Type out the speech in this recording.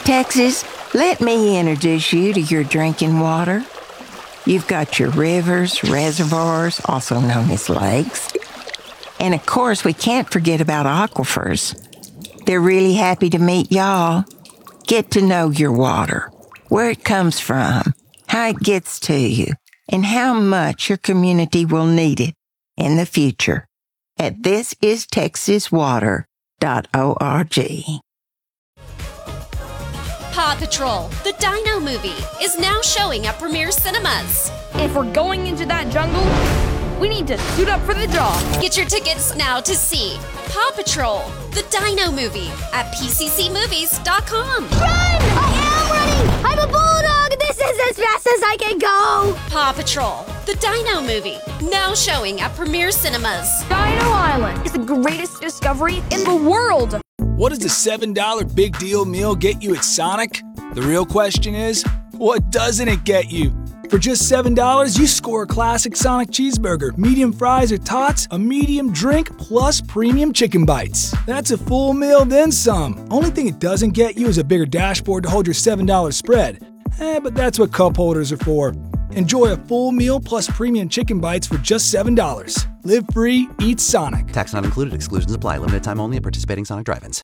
Texas, let me introduce you to your drinking water. You've got your rivers, reservoirs, also known as lakes. And of course, we can't forget about aquifers. They're really happy to meet y'all. Get to know your water, where it comes from, how it gets to you, and how much your community will need it in the future at thisistexaswater.org. Paw Patrol, the Dino movie, is now showing at Premier Cinemas. If we're going into that jungle, we need to suit up for the job. Get your tickets now to see Paw Patrol, the Dino movie at pccmovies.com. Run! I am running! I'm a bulldog! This is as fast as I can go! Paw Patrol, the Dino movie, now showing at Premier Cinemas. Dino Island is the greatest discovery in the world. What does the $7 big deal meal get you at Sonic? The real question is, what doesn't it get you? For just $7, you score a classic Sonic cheeseburger, medium fries or tots, a medium drink, plus premium chicken bites. That's a full meal, then some. Only thing it doesn't get you is a bigger dashboard to hold your $7 spread. But that's what cup holders are for. Enjoy a full meal plus premium chicken bites for just $7. Live free, eat Sonic. Tax not included. Exclusions apply. Limited time only at participating Sonic drive-ins.